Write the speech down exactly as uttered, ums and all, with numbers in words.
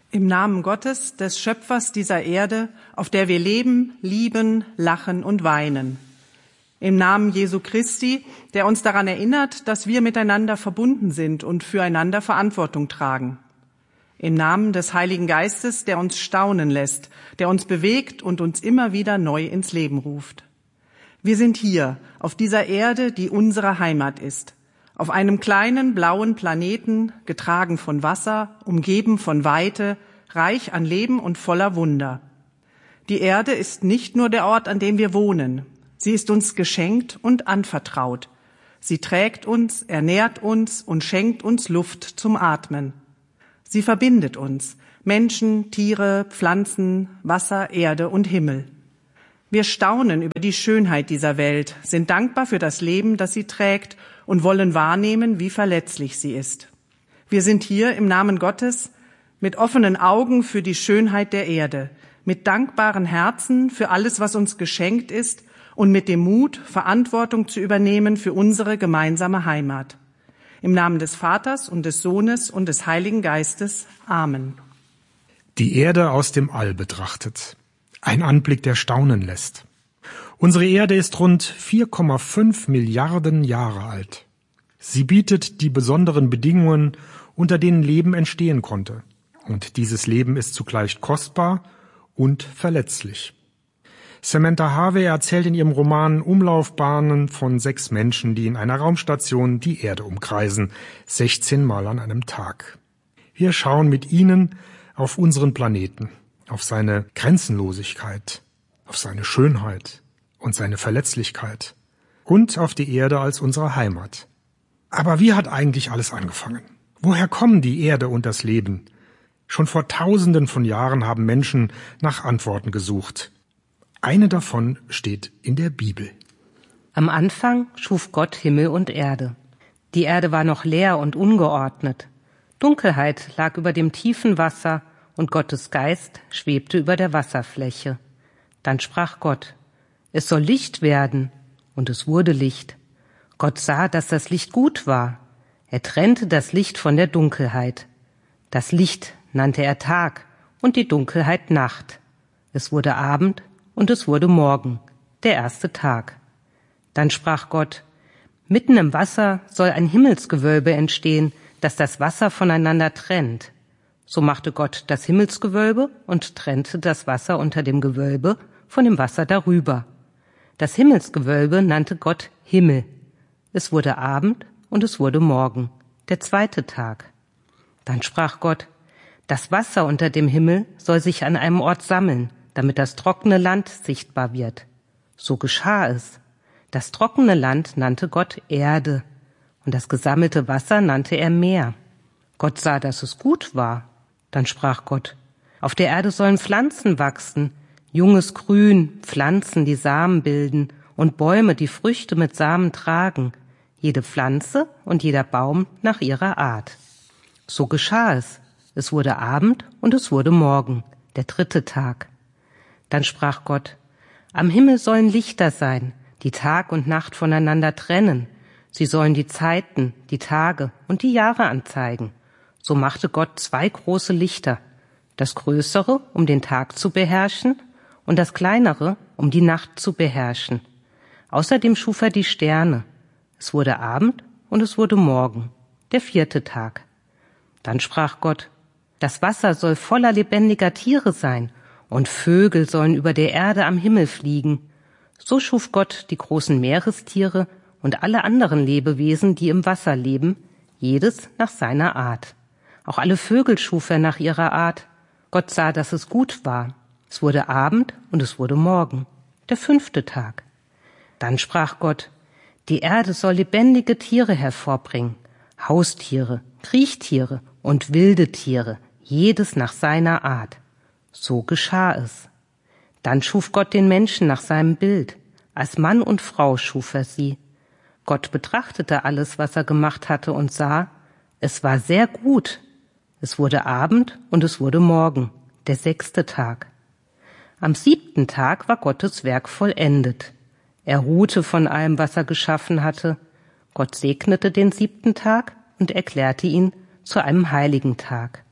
Im Namen Gottes, des Schöpfers dieser Erde, auf der wir leben, lieben, lachen und weinen. Im Namen Jesu Christi, der uns daran erinnert, dass wir miteinander verbunden sind und füreinander Verantwortung tragen. Im Namen des Heiligen Geistes, der uns staunen lässt, der uns bewegt und uns immer wieder neu ins Leben ruft. Wir sind hier, auf dieser Erde, die unsere Heimat ist. Auf einem kleinen blauen Planeten, getragen von Wasser, umgeben von Weite, reich an Leben und voller Wunder. Die Erde ist nicht nur der Ort, an dem wir wohnen. Sie ist uns geschenkt und anvertraut. Sie trägt uns, ernährt uns und schenkt uns Luft zum Atmen. Sie verbindet uns, Menschen, Tiere, Pflanzen, Wasser, Erde und Himmel. Wir staunen über die Schönheit dieser Welt, sind dankbar für das Leben, das sie trägt und wollen wahrnehmen, wie verletzlich sie ist. Wir sind hier im Namen Gottes mit offenen Augen für die Schönheit der Erde, mit dankbaren Herzen für alles, was uns geschenkt ist und mit dem Mut, Verantwortung zu übernehmen für unsere gemeinsame Heimat. Im Namen des Vaters und des Sohnes und des Heiligen Geistes. Amen. Die Erde aus dem All betrachtet. Ein Anblick, der staunen lässt. Unsere Erde ist rund vier Komma fünf Milliarden Jahre alt. Sie bietet die besonderen Bedingungen, unter denen Leben entstehen konnte. Und dieses Leben ist zugleich kostbar und verletzlich. Samantha Harvey erzählt in ihrem Roman Umlaufbahnen von sechs Menschen, die in einer Raumstation die Erde umkreisen, sechzehn Mal an einem Tag. Wir schauen mit ihnen auf unseren Planeten, auf seine Grenzenlosigkeit, auf seine Schönheit und seine Verletzlichkeit und auf die Erde als unsere Heimat. Aber wie hat eigentlich alles angefangen? Woher kommen die Erde und das Leben? Schon vor Tausenden von Jahren haben Menschen nach Antworten gesucht. Eine davon steht in der Bibel. Am Anfang schuf Gott Himmel und Erde. Die Erde war noch leer und ungeordnet. Dunkelheit lag über dem tiefen Wasser und Gottes Geist schwebte über der Wasserfläche. Dann sprach Gott: Es soll Licht werden, und es wurde Licht. Gott sah, dass das Licht gut war. Er trennte das Licht von der Dunkelheit. Das Licht nannte er Tag und die Dunkelheit Nacht. Es wurde Abend und es wurde Morgen, der erste Tag. Dann sprach Gott: Mitten im Wasser soll ein Himmelsgewölbe entstehen, das das Wasser voneinander trennt. So machte Gott das Himmelsgewölbe und trennte das Wasser unter dem Gewölbe von dem Wasser darüber. Das Himmelsgewölbe nannte Gott Himmel. Es wurde Abend und es wurde Morgen, der zweite Tag. Dann sprach Gott: Das Wasser unter dem Himmel soll sich an einem Ort sammeln, damit das trockene Land sichtbar wird. So geschah es. Das trockene Land nannte Gott Erde, und das gesammelte Wasser nannte er Meer. Gott sah, dass es gut war. Dann sprach Gott: Auf der Erde sollen Pflanzen wachsen, junges Grün, Pflanzen, die Samen bilden, und Bäume, die Früchte mit Samen tragen, jede Pflanze und jeder Baum nach ihrer Art. So geschah es. Es wurde Abend und es wurde Morgen, der dritte Tag. Dann sprach Gott: Am Himmel sollen Lichter sein, die Tag und Nacht voneinander trennen. Sie sollen die Zeiten, die Tage und die Jahre anzeigen. So machte Gott zwei große Lichter, das größere, um den Tag zu beherrschen, und das kleinere, um die Nacht zu beherrschen. Außerdem schuf er die Sterne. Es wurde Abend und es wurde Morgen, der vierte Tag. Dann sprach Gott: Das Wasser soll voller lebendiger Tiere sein, und Vögel sollen über der Erde am Himmel fliegen. So schuf Gott die großen Meerestiere und alle anderen Lebewesen, die im Wasser leben, jedes nach seiner Art. Auch alle Vögel schuf er nach ihrer Art. Gott sah, dass es gut war. Es wurde Abend und es wurde Morgen, der fünfte Tag. Dann sprach Gott: Die Erde soll lebendige Tiere hervorbringen, Haustiere, Kriechtiere und wilde Tiere, jedes nach seiner Art. So geschah es. Dann schuf Gott den Menschen nach seinem Bild. Als Mann und Frau schuf er sie. Gott betrachtete alles, was er gemacht hatte, und sah, es war sehr gut. Es wurde Abend und es wurde Morgen, der sechste Tag. Am siebten Tag war Gottes Werk vollendet. Er ruhte von allem, was er geschaffen hatte. Gott segnete den siebten Tag und erklärte ihn zu einem heiligen Tag.